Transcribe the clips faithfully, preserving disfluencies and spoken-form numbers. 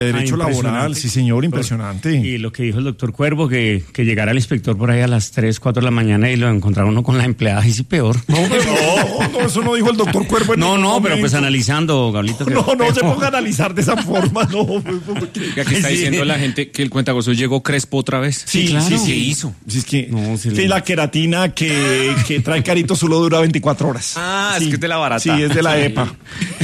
Derecho Ah, laboral, sí señor, impresionante. Y lo que dijo el doctor Cuervo, que, que llegara el inspector por ahí a las tres, cuatro de la mañana y lo encontrara uno con la empleada, y sí peor. No, pero no, no, eso no dijo el doctor Cuervo. En No, ningún no, momento. pero pues analizando, Gablito. que- No, no se ponga a analizar de esa forma, no. Oiga, que está Sí. diciendo la gente que el cuentagozo llegó crespo otra vez. Sí, claro. sí, ¿Qué sí. hizo? Sí, es que, No, sí, sí, le- la queratina que, que trae Carito solo dura veinticuatro horas. Ah, es Sí. que es de la barata. Sí, es de la Sí. E P A.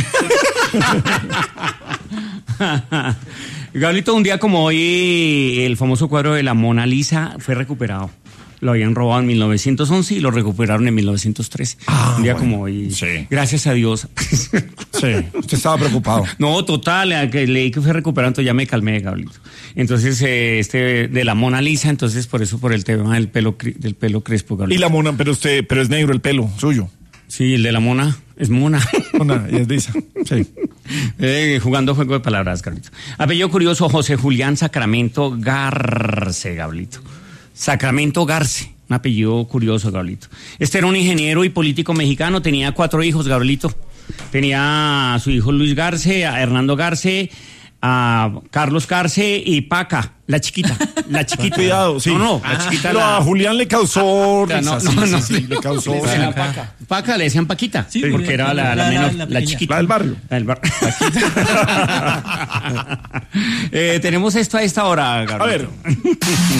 Gablito, un día como hoy, el famoso cuadro de la Mona Lisa fue recuperado. Lo habían robado en mil novecientos once y lo recuperaron en mil novecientos trece. Ah, un día bueno, como hoy. sí. Gracias a Dios. Sí, usted estaba preocupado. No, total, a que leí que fue recuperado, entonces ya me calmé, Gablito. Entonces, eh, este de la Mona Lisa, entonces por eso, por el tema del pelo, cri- del pelo crespo, Gablito. Y la mona, pero usted, pero es negro el pelo suyo. Sí, el de la mona es mona. Mona, y es lisa. Sí. Eh, jugando juego de palabras, Gablito. Apellido curioso, José Julián Sacramento Garce, Gablito. Sacramento Garce, un apellido curioso, Gablito. Este era un ingeniero y político mexicano, tenía cuatro hijos, Gablito. Tenía a su hijo Luis Garce, a Hernando Garce, a Carlos Garce y Paca, la chiquita, la chiquita. Cuidado, sí. No, no, la chiquita. Pero la- a Julián le causó Ya, risa, no, sí, no, sí, no, sí, le causó. Le decían Paca. Paca, le decían Paquita. Sí, porque porque era la, la la- menor, la la, pequeña. chiquita. La del barrio. La del barrio. eh, tenemos esto a esta hora, Gabriel. A ver.